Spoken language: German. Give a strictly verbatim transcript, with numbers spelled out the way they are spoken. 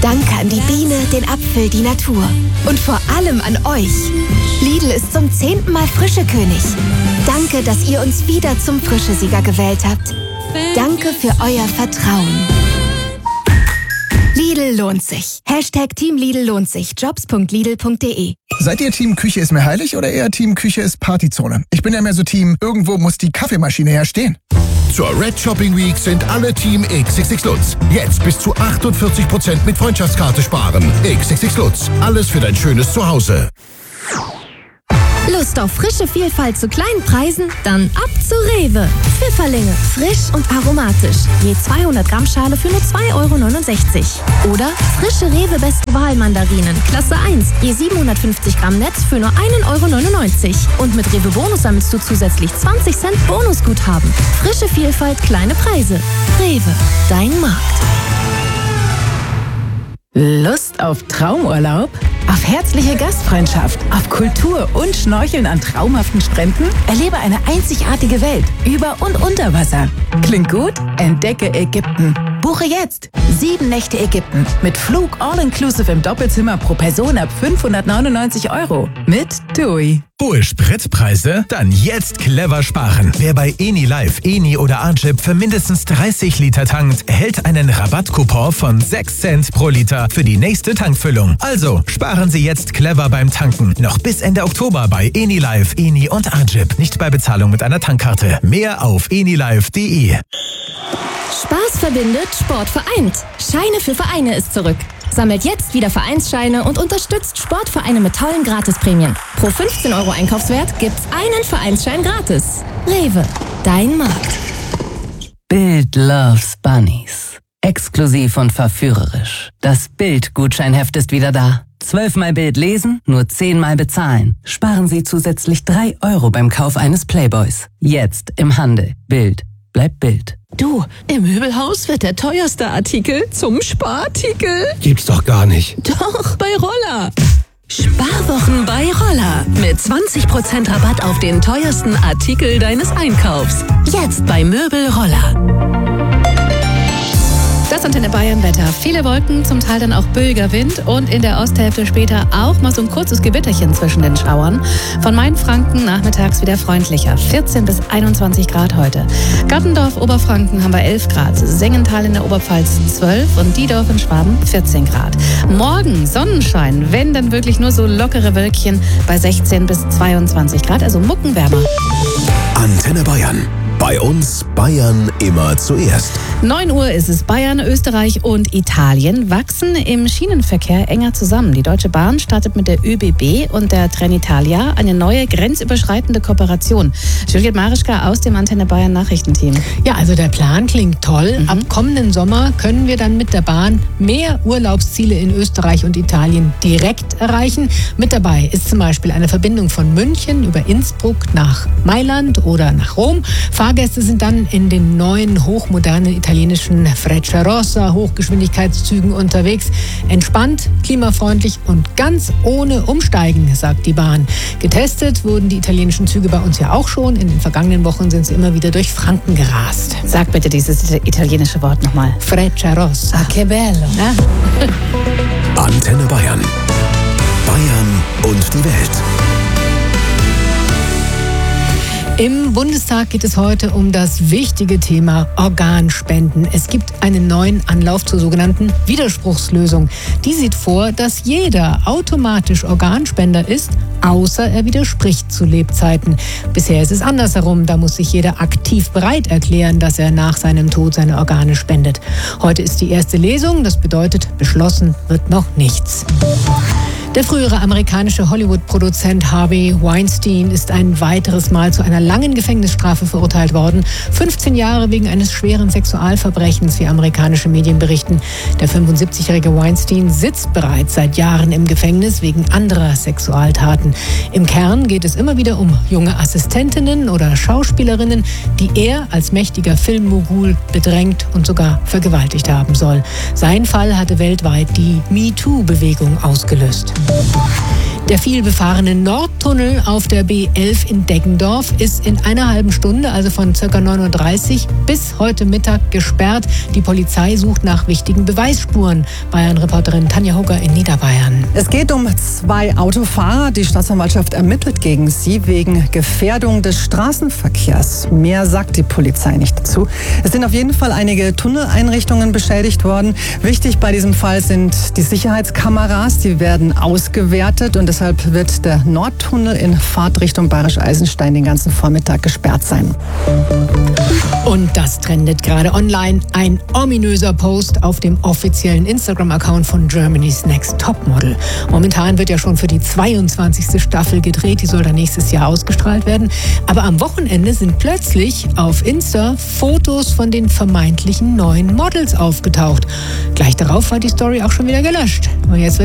Danke an die Biene, den Apfel, die Natur. Und vor allem an euch. Lidl ist zum zehnten Mal Frischekönig. Danke, dass ihr uns wieder zum Frischesieger gewählt habt. Danke für euer Vertrauen. Lidl lohnt sich. Hashtag Team Lidl lohnt sich. jobs punkt lidl punkt de. Seid ihr Team Küche ist mir heilig oder eher Team Küche ist Partyzone? Ich bin ja mehr so Team, irgendwo muss die Kaffeemaschine ja stehen. Zur Red Shopping Week sind alle Team X X X Lutz. Jetzt bis zu achtundvierzig Prozent mit Freundschaftskarte sparen. X X X Lutz. Alles für dein schönes Zuhause. Lust auf frische Vielfalt zu kleinen Preisen? Dann ab zu Rewe. Pfifferlinge, frisch und aromatisch. Je zweihundert Gramm Schale für nur zwei Euro neunundsechzig. Oder frische Rewe Beste Wahl Mandarinen, Klasse eins. Je siebenhundertfünfzig Gramm Netz für nur einen Euro neunundneunzig. Und mit Rewe Bonus sammelst du zusätzlich zwanzig Cent Bonusguthaben. Frische Vielfalt, kleine Preise. Rewe, dein Markt. Lust auf Traumurlaub? Auf herzliche Gastfreundschaft, auf Kultur und Schnorcheln an traumhaften Stränden? Erlebe eine einzigartige Welt über und unter Wasser. Klingt gut? Entdecke Ägypten. Buche jetzt sieben Nächte Ägypten mit Flug all-inclusive im Doppelzimmer pro Person ab fünfhundertneunundneunzig Euro mit TUI. Hohe Spritpreise? Dann jetzt clever sparen. Wer bei Eni Live, Eni oder Arjip für mindestens dreißig Liter tankt, erhält einen Rabattcoupon von sechs Cent pro Liter für die nächste Tankfüllung. Also sparen Sie jetzt clever beim Tanken. Noch bis Ende Oktober bei Eni Live, Eni und Arjip. Nicht bei Bezahlung mit einer Tankkarte. Mehr auf enilive punkt de. Spaß verbindet, Sport vereint. Scheine für Vereine ist zurück. Sammelt jetzt wieder Vereinsscheine und unterstützt Sportvereine mit tollen Gratisprämien. Pro fünfzehn Euro Einkaufswert gibt's einen Vereinsschein gratis. Rewe, dein Markt. Bild loves Bunnies. Exklusiv und verführerisch. Das Bild-Gutscheinheft ist wieder da. Zwölfmal Bild lesen, nur zehnmal bezahlen. Sparen Sie zusätzlich drei Euro beim Kauf eines Playboys. Jetzt im Handel. Bild bleibt Bild. Du, im Möbelhaus wird der teuerste Artikel zum Sparartikel. Gibt's doch gar nicht. Doch, bei Roller. Sparwochen bei Roller. Mit zwanzig Prozent Rabatt auf den teuersten Artikel deines Einkaufs. Jetzt bei Möbel Roller. Das Antenne Bayern Wetter. Viele Wolken, zum Teil dann auch böiger Wind und in der Osthälfte später auch mal so ein kurzes Gewitterchen zwischen den Schauern. Von Mainfranken nachmittags wieder freundlicher. vierzehn bis einundzwanzig Grad heute. Gattendorf, Oberfranken haben wir elf Grad. Sengenthal in der Oberpfalz zwölf und Diedorf in Schwaben vierzehn Grad. Morgen Sonnenschein, wenn dann wirklich nur so lockere Wölkchen bei sechzehn bis zweiundzwanzig Grad, also muckenwärmer. Antenne Bayern. Bei uns Bayern immer zuerst. neun Uhr ist es. Bayern, Österreich und Italien wachsen im Schienenverkehr enger zusammen. Die Deutsche Bahn startet mit der ÖBB und der Trenitalia eine neue grenzüberschreitende Kooperation. Juliette Marischka aus dem Antenne Bayern Nachrichtenteam. Ja, also der Plan klingt toll. Mhm. Ab kommenden Sommer können wir dann mit der Bahn mehr Urlaubsziele in Österreich und Italien direkt erreichen. Mit dabei ist zum Beispiel eine Verbindung von München über Innsbruck nach Mailand oder nach Rom. Fahrgäste sind dann in den neuen, hochmodernen italienischen Frecciarossa Hochgeschwindigkeitszügen unterwegs. Entspannt, klimafreundlich und ganz ohne Umsteigen, sagt die Bahn. Getestet wurden die italienischen Züge bei uns ja auch schon. In den vergangenen Wochen sind sie immer wieder durch Franken gerast. Sag bitte dieses italienische Wort nochmal. Frecciarossa. Ah, che bello. Na? Antenne Bayern. Bayern und die Welt. Im Bundestag geht es heute um das wichtige Thema Organspenden. Es gibt einen neuen Anlauf zur sogenannten Widerspruchslösung. Die sieht vor, dass jeder automatisch Organspender ist, außer er widerspricht zu Lebzeiten. Bisher ist es andersherum. Da muss sich jeder aktiv bereit erklären, dass er nach seinem Tod seine Organe spendet. Heute ist die erste Lesung. Das bedeutet, beschlossen wird noch nichts. Der frühere amerikanische Hollywood-Produzent Harvey Weinstein ist ein weiteres Mal zu einer langen Gefängnisstrafe verurteilt worden. fünfzehn Jahre wegen eines schweren Sexualverbrechens, wie amerikanische Medien berichten. Der fünfundsiebzigjährige Weinstein sitzt bereits seit Jahren im Gefängnis wegen anderer Sexualtaten. Im Kern geht es immer wieder um junge Assistentinnen oder Schauspielerinnen, die er als mächtiger Filmmogul bedrängt und sogar vergewaltigt haben soll. Sein Fall hatte weltweit die MeToo-Bewegung ausgelöst. Der vielbefahrene Nordtunnel auf der B elf in Deggendorf ist in einer halben Stunde, also von ca. neun Uhr dreißig bis heute Mittag gesperrt. Die Polizei sucht nach wichtigen Beweisspuren. Bayern-Reporterin Tanja Hugger in Niederbayern. Es geht um zwei Autofahrer. Die Staatsanwaltschaft ermittelt gegen sie wegen Gefährdung des Straßenverkehrs. Mehr sagt die Polizei nicht dazu. Es sind auf jeden Fall einige Tunneleinrichtungen beschädigt worden. Wichtig bei diesem Fall sind die Sicherheitskameras. Die werden ausgewertet und deshalb wird der Nordtunnel in Fahrtrichtung Bayerisch-Eisenstein den ganzen Vormittag gesperrt sein. Und das trendet gerade online. Ein ominöser Post auf dem offiziellen Instagram-Account von Germany's Next Topmodel. Momentan wird ja schon für die zweiundzwanzigste Staffel gedreht. Die soll dann nächstes Jahr ausgestrahlt werden. Aber am Wochenende sind plötzlich auf Insta Fotos von den vermeintlichen neuen Models aufgetaucht. Gleich darauf war die Story auch schon wieder gelöscht. Und jetzt